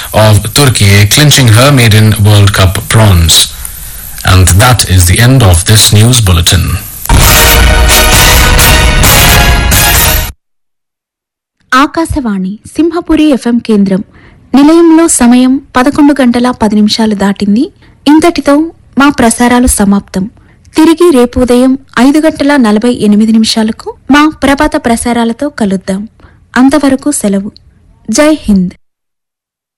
of Turkey clinching her maiden World Cup bronze. And that is the end of this news bulletin. Akashvani Simhapuri FM కేంద్రం నిలయంలో సమయం 11:10 దాటింది. ఇంతటితో మా ప్రసారాలు సమాప్తం. తిరిగి రేపు ఉదయం 5:48 మా ప్రభాత ప్రసారాలతో కలుద్దాం. అంతవరకు సెలవు. జై హింద్.